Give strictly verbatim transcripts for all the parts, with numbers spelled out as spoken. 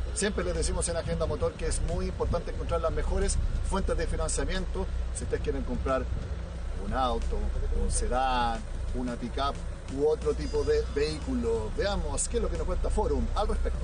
Siempre les decimos en Agenda Motor que es muy importante encontrar las mejores fuentes de financiamiento si ustedes quieren comprar un auto, un sedán, una pick-up u otro tipo de vehículo. Veamos qué es lo que nos cuenta Forum al respecto.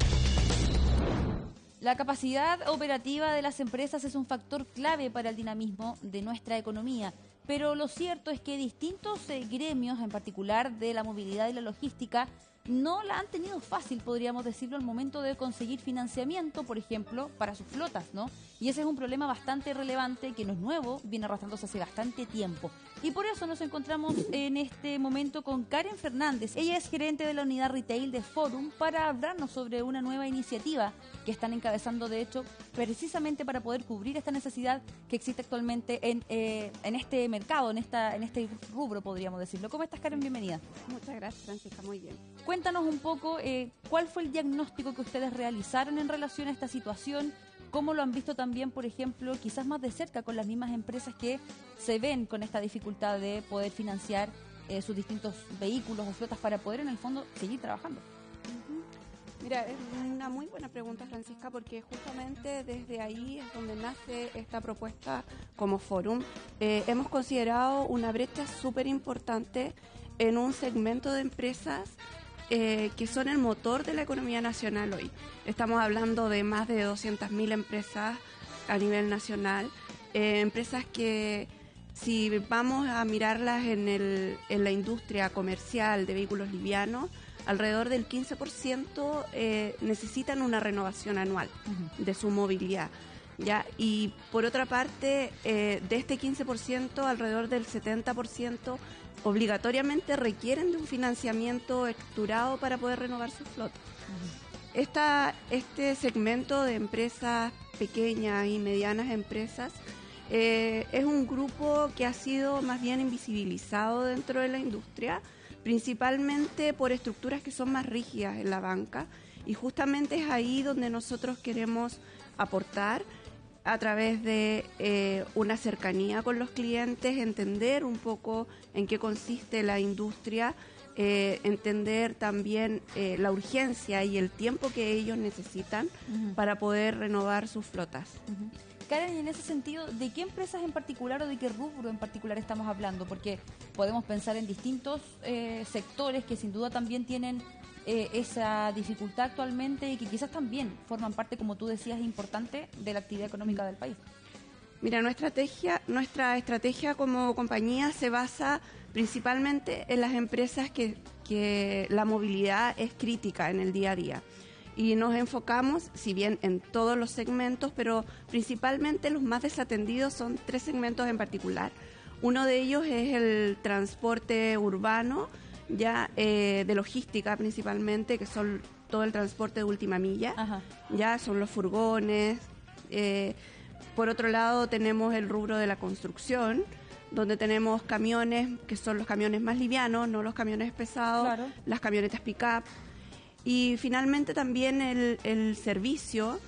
La capacidad operativa de las empresas es un factor clave para el dinamismo de nuestra economía, pero lo cierto es que distintos eh, gremios, en particular de la movilidad y la logística, no la han tenido fácil, podríamos decirlo, al momento de conseguir financiamiento, por ejemplo, para sus flotas, ¿no? Y ese es un problema bastante relevante que no es nuevo, viene arrastrándose hace bastante tiempo. Y por eso nos encontramos en este momento con Karen Fernández. Ella es gerente de la unidad retail de Forum para hablarnos sobre una nueva iniciativa que están encabezando, de hecho, precisamente para poder cubrir esta necesidad que existe actualmente en, eh, en este mercado, en, esta, en este rubro, podríamos decirlo. ¿Cómo estás, Karen? Bienvenida. Muchas gracias, Francisca. Muy bien. Cuéntanos un poco eh, cuál fue el diagnóstico que ustedes realizaron en relación a esta situación, cómo lo han visto también, por ejemplo, quizás más de cerca con las mismas empresas que se ven con esta dificultad de poder financiar eh, sus distintos vehículos o flotas para poder en el fondo seguir trabajando. Uh-huh. Mira, es una muy buena pregunta, Francisca, porque justamente desde ahí es donde nace esta propuesta como Forum. Eh, hemos considerado una brecha súper importante en un segmento de empresas Eh, que son el motor de la economía nacional hoy. Estamos hablando de más de doscientas mil empresas a nivel nacional, eh, empresas que si vamos a mirarlas en, el, en la industria comercial de vehículos livianos, alrededor del quince por ciento eh, necesitan una renovación anual uh-huh. de su movilidad. ¿Ya? Y por otra parte, eh, de este quince por ciento, alrededor del setenta por ciento obligatoriamente requieren de un financiamiento estructurado para poder renovar su flota. Uh-huh. Esta, este segmento de empresas pequeñas y medianas empresas eh, es un grupo que ha sido más bien invisibilizado dentro de la industria, principalmente por estructuras que son más rígidas en la banca, y justamente es ahí donde nosotros queremos aportar a través de eh, una cercanía con los clientes, entender un poco en qué consiste la industria, eh, entender también eh, la urgencia y el tiempo que ellos necesitan uh-huh. para poder renovar sus flotas. Uh-huh. Karen, y en ese sentido, ¿de qué empresas en particular o de qué rubro en particular estamos hablando? Porque podemos pensar en distintos eh, sectores que sin duda también tienen Eh, esa dificultad actualmente y que quizás también forman parte, como tú decías, importante de la actividad económica del país. Mira, nuestra estrategia, nuestra estrategia como compañía se basa principalmente en las empresas que, que la movilidad es crítica en el día a día. Y nos enfocamos, si bien en todos los segmentos, pero principalmente los más desatendidos son tres segmentos en particular. Uno de ellos es el transporte urbano, ya eh, de logística principalmente, que son todo el transporte de última milla. Ajá. Ya son los furgones. Eh, por otro lado tenemos el rubro de la construcción, donde tenemos camiones que son los camiones más livianos, no los camiones pesados, claro. Las camionetas pick-up. Y finalmente también el, el servicio,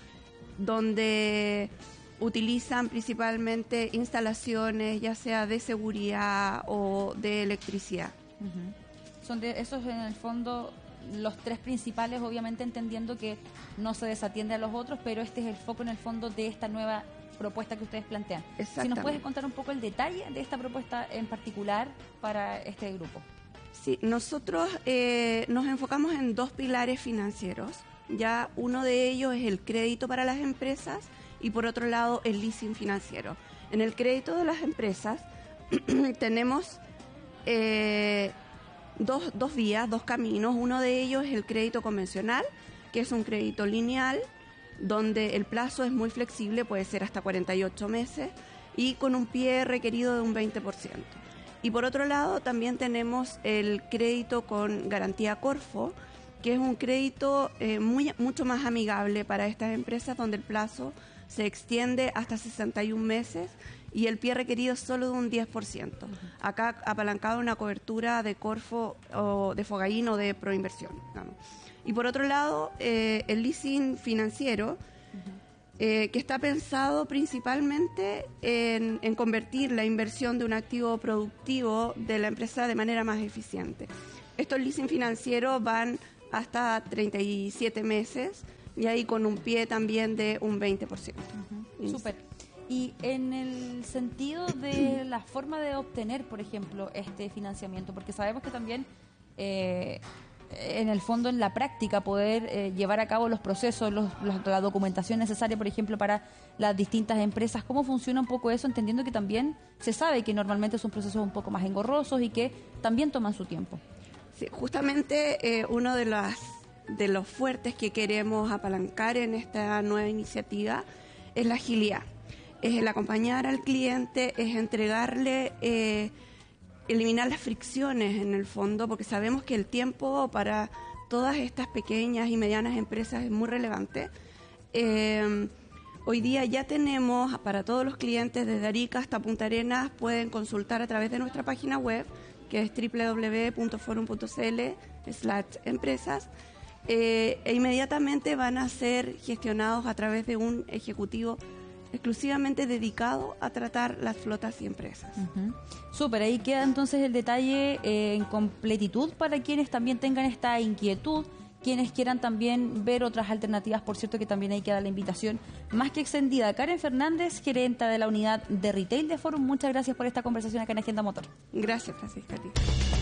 donde utilizan principalmente instalaciones, ya sea de seguridad o de electricidad. Uh-huh. Son de esos en el fondo los tres principales, obviamente entendiendo que no se desatiende a los otros, pero este es el foco en el fondo de esta nueva propuesta que ustedes plantean. Si nos puedes contar un poco el detalle de esta propuesta en particular para este grupo. Sí, nosotros eh, nos enfocamos en dos pilares financieros. Ya uno de ellos es el crédito para las empresas y por otro lado el leasing financiero. En el crédito de las empresas tenemos eh, Dos, dos vías, dos caminos. Uno de ellos es el crédito convencional, que es un crédito lineal, donde el plazo es muy flexible, puede ser hasta cuarenta y ocho meses, y con un pie requerido de un veinte por ciento. Y por otro lado, también tenemos el crédito con garantía Corfo, que es un crédito eh, muy, mucho más amigable para estas empresas, donde el plazo se extiende hasta sesenta y un meses y el pie requerido es solo de un diez por ciento. Uh-huh. Acá apalancado una cobertura de Corfo o de Fogaín o de Proinversión, digamos. Y por otro lado, eh, el leasing financiero, uh-huh. eh, que está pensado principalmente en, en convertir la inversión de un activo productivo de la empresa de manera más eficiente. Estos leasing financieros van hasta treinta y siete meses, y ahí con un pie también de un veinte por ciento. Uh-huh. Súper. Y en el sentido de la forma de obtener, por ejemplo, este financiamiento, porque sabemos que también eh, en el fondo, en la práctica, poder eh, llevar a cabo los procesos, los, los, la documentación necesaria, por ejemplo, para las distintas empresas. ¿Cómo funciona un poco eso? Entendiendo que también se sabe que normalmente son procesos un poco más engorrosos y que también toman su tiempo. Sí, justamente eh, uno de, las, de los fuertes que queremos apalancar en esta nueva iniciativa es la agilidad. Es el acompañar al cliente, es entregarle... Eh, eliminar las fricciones en el fondo, porque sabemos que el tiempo para todas estas pequeñas y medianas empresas es muy relevante. Eh, hoy día ya tenemos para todos los clientes desde Arica hasta Punta Arenas, pueden consultar a través de nuestra página web, que es doble u doble u doble u punto forum punto c l slash empresas, eh, e inmediatamente van a ser gestionados a través de un ejecutivo exclusivamente dedicado a tratar las flotas y empresas. Uh-huh. Súper, ahí queda entonces el detalle eh, en completitud para quienes también tengan esta inquietud, quienes quieran también ver otras alternativas. Por cierto que también ahí queda la invitación más que extendida. Karen Fernández, gerenta de la unidad de retail de Forum, muchas gracias por esta conversación acá en Agenda Motor. Gracias, Francisca, a ti.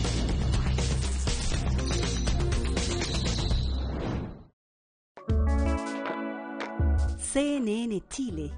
C N N Chile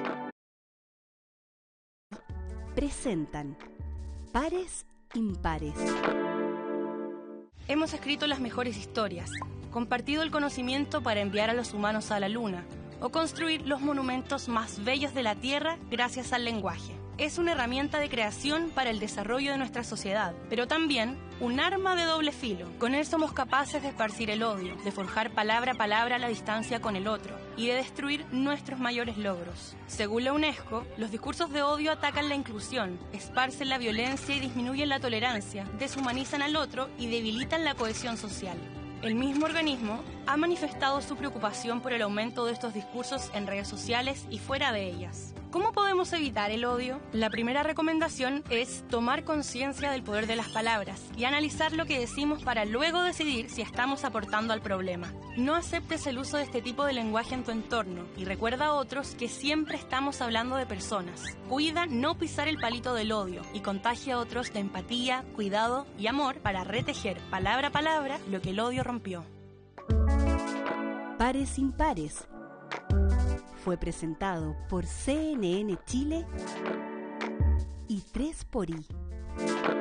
presentan Pares Impares. Hemos escrito las mejores historias, compartido el conocimiento para enviar a los humanos a la luna o construir los monumentos más bellos de la Tierra gracias al lenguaje. Es una herramienta de creación para el desarrollo de nuestra sociedad, pero también un arma de doble filo. Con él somos capaces de esparcir el odio, de forjar palabra a palabra la distancia con el otro y de destruir nuestros mayores logros. Según la UNESCO, los discursos de odio atacan la inclusión, esparcen la violencia y disminuyen la tolerancia, deshumanizan al otro y debilitan la cohesión social. El mismo organismo ha manifestado su preocupación por el aumento de estos discursos en redes sociales y fuera de ellas. ¿Cómo podemos evitar el odio? La primera recomendación es tomar conciencia del poder de las palabras y analizar lo que decimos para luego decidir si estamos aportando al problema. No aceptes el uso de este tipo de lenguaje en tu entorno y recuerda a otros que siempre estamos hablando de personas. Cuida no pisar el palito del odio y contagia a otros de empatía, cuidado y amor para retejer palabra a palabra lo que el odio rompió. Pares Impares fue presentado por C N N Chile y tres por I.